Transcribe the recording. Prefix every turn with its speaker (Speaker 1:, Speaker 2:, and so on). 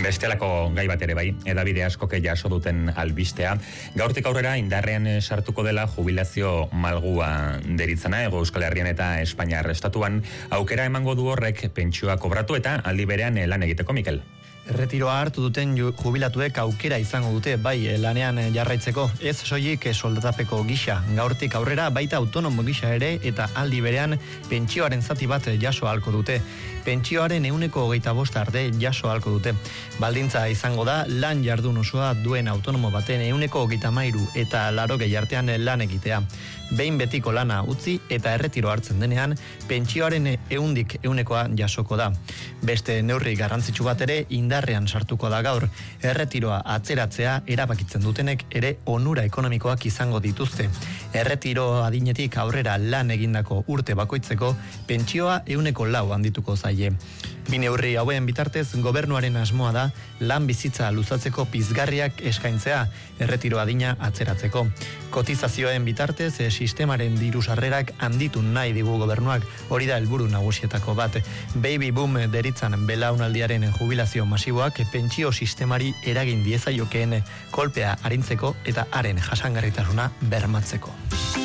Speaker 1: Bestelako gai bat ere bai, edabide askok jaso duten albistea. Gaurtik aurrera indarrean sartuko dela jubilazio malgua deritzana, Hego Euskal Herrian eta Espainiar estatuan, aukera emango du horrek pentsioa kobratu eta aldi berean lan egiteko, Mikel.
Speaker 2: Erretiroa hartu duten jubilatuek aukera izango dute bai lanean jarraitzeko, ez soilik soldatapeko gisa. Gaurtik aurrera baita autonomo gisa ere eta aldi berean pentsioaren zati bat jaso ahalko dute. Pentsioaren 25% arte jaso ahalko dute. Baldintza izango da lan jardun osoa duen autonomo baten 23% eta 80 artean lan egitea. Behin betiko lana utzi eta erretiro hartzen denean, pentsioaren 100%koa jasoko da. Beste neurri garrantzitsu bat ere indarrean sartuko da gaur. Erretiroa atzeratzea erabakitzen dutenek ere onura ekonomikoak izango dituzte. Erretiro adinetik aurrera lan egindako urte bakoitzeko pentsioa 4% handituko zaie. Bi neurri hauen bitartez gobernuaren asmoa da lan bizitza luzatzeko pizgarriak eskaintzea, erretiro adina atzeratzeko. Kotizazioen bitartez sistemaren diru sarrerak handitu nahi digu gobernuak, hori da helburu nagusietako bat. Baby boom deritzan belaunaldiaren jubilazio masiboak pentsio sistemari eragin diezaiokeen kolpea arintzeko eta haren jasangarritasuna bermatzeko.